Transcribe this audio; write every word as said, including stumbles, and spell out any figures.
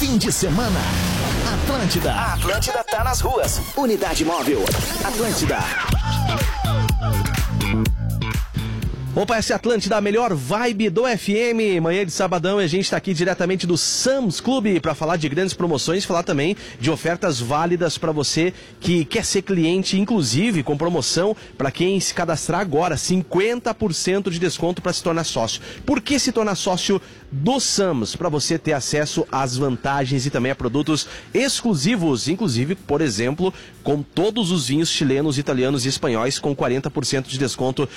Fim de semana. Atlântida. A Atlântida tá nas ruas. Unidade móvel. Atlântida. Opa, essa é a Atlântida, a melhor vibe do F M. Manhã de sabadão e a gente está aqui diretamente do Sam's Club para falar de grandes promoções, falar também de ofertas válidas para você que quer ser cliente, inclusive com promoção para quem se cadastrar agora, cinquenta por cento de desconto para se tornar sócio. Por que se tornar sócio do Sam's? Para você ter acesso às vantagens e também a produtos exclusivos, inclusive, por exemplo, com todos os vinhos chilenos, italianos e espanhóis com quarenta por cento de desconto